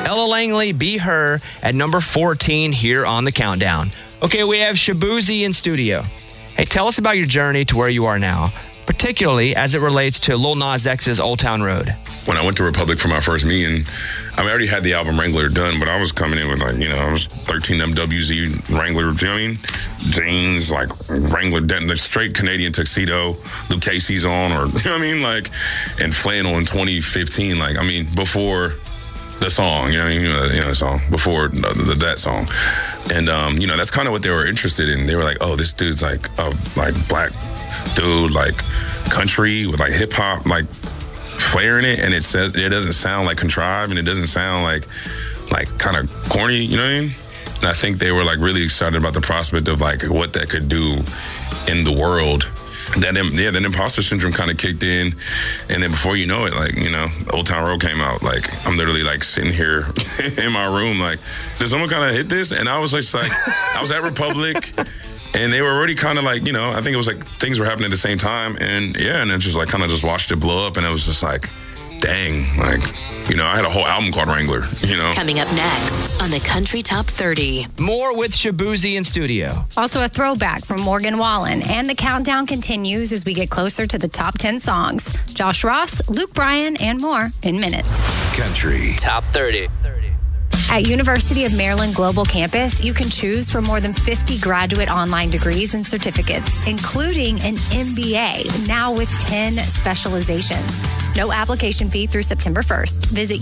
Ella Langley, Be Her, at number 14 here on the countdown. Okay, we have Shaboozey in studio. Hey, tell us about your journey to where you are now, particularly as it relates to Lil Nas X's Old Town Road. When I went to Republic for my first meeting, I already had the album Wrangler done, but I was coming in with I was 13 MWZ Wrangler, you know what I mean? Jeans, Wrangler, the straight Canadian tuxedo, Luke Casey's on, or, you know what I mean? And flannel in 2015, before the song, the song, before that song. And, that's kind of what they were interested in. They were like, oh, this dude's a black dude, country with hip hop, flair in it, and it doesn't sound contrived, and it doesn't sound like kind of corny, you know what I mean? And I think they were really excited about the prospect of what that could do in the world. Then imposter syndrome kind of kicked in, and then before you know it, Old Town Road came out. I'm literally sitting here in my room, did someone kind of hit this? And I was just I was at Republic. And they were already kind of I think it was things were happening at the same time. And then just kind of just watched it blow up. And it was just dang, I had a whole album called Wrangler, Coming up next on the Country Top 30. More with Shaboozey in studio. Also a throwback from Morgan Wallen. And the countdown continues as we get closer to the top 10 songs. Josh Ross, Luke Bryan, and more in minutes. Country Top 30. At University of Maryland Global Campus, you can choose from more than 50 graduate online degrees and certificates, including an MBA, now with 10 specializations. No application fee through September 1st. Visit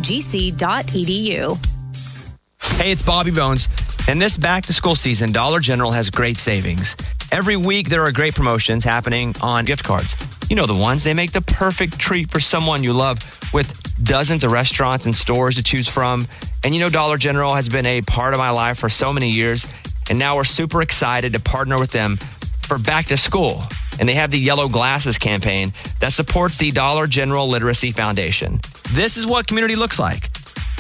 umgc.edu. Hey, it's Bobby Bones. And this back-to-school season, Dollar General has great savings. Every week, there are great promotions happening on gift cards. You know the ones. They make the perfect treat for someone you love, with dozens of restaurants and stores to choose from. And Dollar General has been a part of my life for so many years. And now we're super excited to partner with them for back to school. And they have the Yellow Glasses campaign that supports the Dollar General Literacy Foundation. This is what community looks like.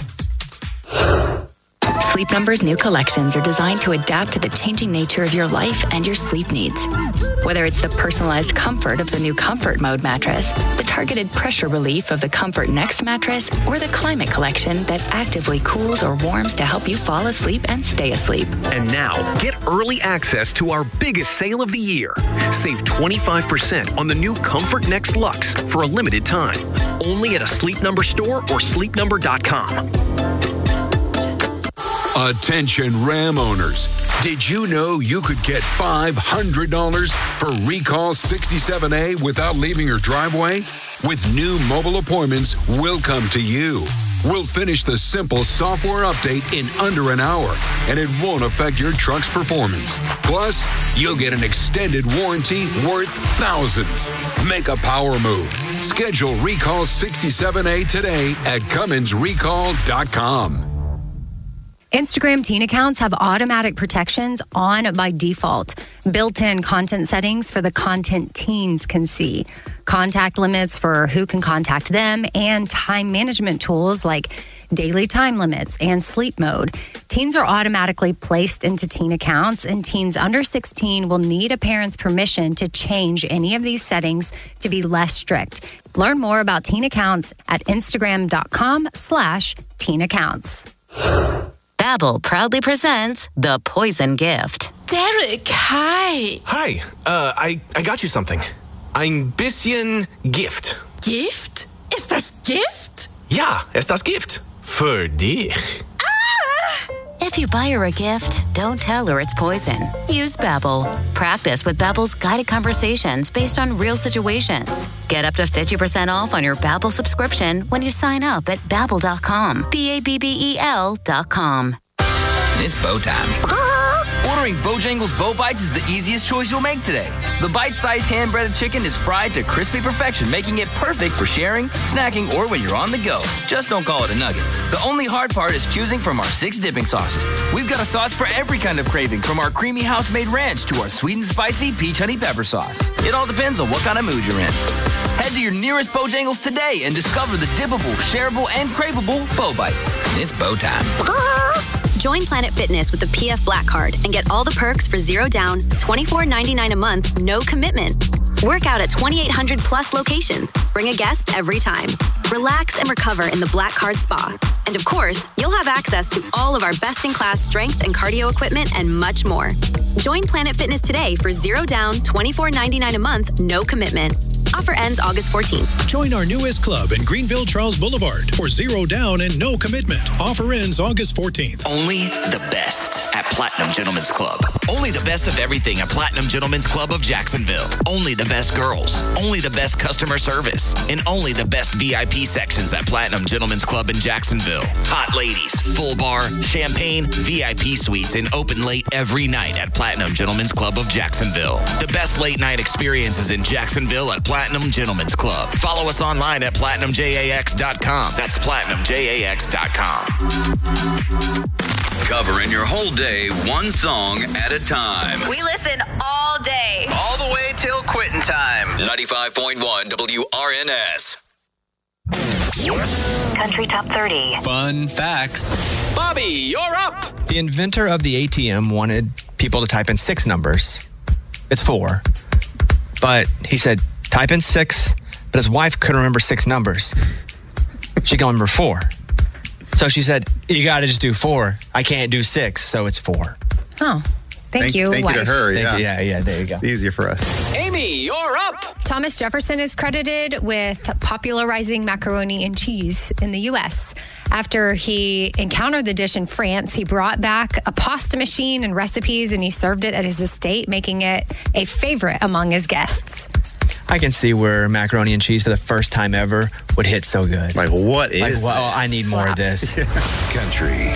Sleep Number's new collections are designed to adapt to the changing nature of your life and your sleep needs. Whether it's the personalized comfort of the new Comfort Mode mattress, the targeted pressure relief of the Comfort Next mattress, or the Climate Collection that actively cools or warms to help you fall asleep and stay asleep. And now, get early access to our biggest sale of the year. Save 25% on the new Comfort Next Luxe for a limited time. Only at a Sleep Number store or sleepnumber.com. Attention Ram owners. Did you know you could get $500 for Recall 67A without leaving your driveway? With new mobile appointments, we'll come to you. We'll finish the simple software update in under an hour, and it won't affect your truck's performance. Plus, you'll get an extended warranty worth thousands. Make a power move. Schedule Recall 67A today at CumminsRecall.com. Instagram teen accounts have automatic protections on by default. Built-in content settings for the content teens can see. Contact limits for who can contact them, and time management tools like daily time limits and sleep mode. Teens are automatically placed into teen accounts, and teens under 16 will need a parent's permission to change any of these settings to be less strict. Learn more about teen accounts at Instagram.com/teen accounts. Babbel proudly presents The Poison Gift. Derek, hi. Hi, I got you something. Ein bisschen Gift. Gift? Ist das Gift? Ja, ist das Gift. Für dich. If you buy her a gift, don't tell her it's poison. Use Babbel. Practice with Babbel's guided conversations based on real situations. Get up to 50% off on your Babbel subscription when you sign up at Babbel.com. Babbel.com. It's bow time. Ordering Bojangles Bow Bites is the easiest choice you'll make today. The bite-sized hand-breaded chicken is fried to crispy perfection, making it perfect for sharing, snacking, or when you're on the go. Just don't call it a nugget. The only hard part is choosing from our 6 dipping sauces. We've got a sauce for every kind of craving, from our creamy house-made ranch to our sweet and spicy peach honey pepper sauce. It all depends on what kind of mood you're in. Head to your nearest Bojangles today and discover the dippable, shareable, and craveable Bow Bites. It's bow time. Join Planet Fitness with the PF Black Card and get all the perks for $0 down, $24.99 a month, no commitment. Work out at 2,800 plus locations. Bring a guest every time. Relax and recover in the Black Card Spa. And of course, you'll have access to all of our best-in-class strength and cardio equipment and much more. Join Planet Fitness today for $0 down, $24.99 a month, no commitment. Offer ends August 14th. Join our newest club in Greenville Charles Boulevard for $0 down and no commitment. Offer ends August 14th. Only the best at Platinum Gentlemen's Club. Only the best of everything at Platinum Gentlemen's Club of Jacksonville. Only the best girls. Only the best customer service. And only the best VIP sections at Platinum Gentlemen's Club in Jacksonville. Hot ladies, full bar, champagne, VIP suites, and open late every night at Platinum Gentlemen's Club of Jacksonville. The best late night experiences in Jacksonville at Platinum Gentlemen's Club. Follow us online at PlatinumJAX.com. That's PlatinumJAX.com. Covering your whole day, one song at a time. We listen all day. All the way till quitting time. 95.1 WRNS. Country Top 30. Fun facts. Bobby, you're up. The inventor of the ATM wanted people to type in 6 numbers. It's 4. But he said, type in 6, but his wife couldn't remember 6 numbers. She could remember 4. So she said, you got to just do 4. I can't do 6, so it's 4. Oh, thank you, Thank wife. you to her, yeah. Yeah, there you go. It's easier for us. Amy, you're up. Thomas Jefferson is credited with popularizing macaroni and cheese in the U.S. After he encountered the dish in France, he brought back a pasta machine and recipes, and he served it at his estate, making it a favorite among his guests. I can see where macaroni and cheese for the first time ever would hit so good. Like, what is well, this? I need more of this. Country